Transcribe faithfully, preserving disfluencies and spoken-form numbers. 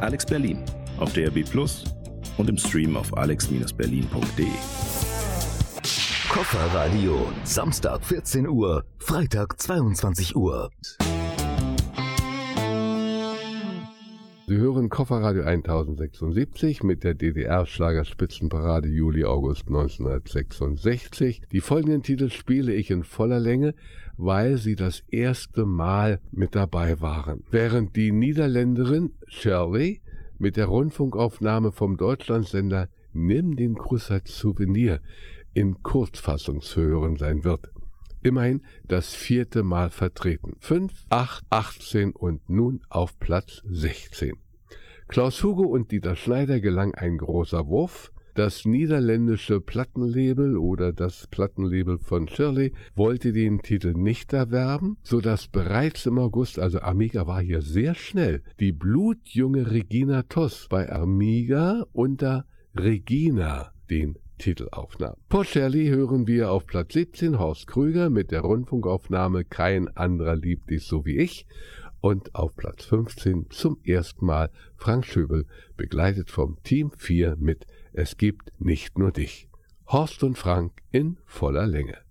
Alex Berlin auf D A B Plus und im Stream auf alex berlin punkt de. Kofferradio, Samstag vierzehn Uhr, Freitag zweiundzwanzig Uhr. Sie hören Kofferradio tausendsechsundsiebzig mit der D D R-Schlagerspitzenparade Juli-August neunzehnhundertsechsundsechzig. Die folgenden Titel spiele ich in voller Länge, weil sie das erste Mal mit dabei waren. Während die Niederländerin Shirley mit der Rundfunkaufnahme vom Deutschlandsender Nimm den Kuss als Souvenir in Kurzfassung zu hören sein wird. Immerhin das vierte Mal vertreten. fünf, acht, achtzehn und nun auf Platz sechzehn. Klaus Hugo und Dieter Schneider gelang ein großer Wurf. Das niederländische Plattenlabel oder das Plattenlabel von Shirley wollte den Titel nicht erwerben, sodass bereits im August, also Amiga war hier sehr schnell, die blutjunge Regina Toss bei Amiga unter Regina den Titel aufnahm. Vor Shirley hören wir auf Platz siebzehn Horst Krüger mit der Rundfunkaufnahme Kein anderer liebt dich so wie ich und auf Platz fünfzehn zum ersten Mal Frank Schöbel, begleitet vom Team vier mit Es gibt nicht nur dich. Horst und Frank in voller Länge.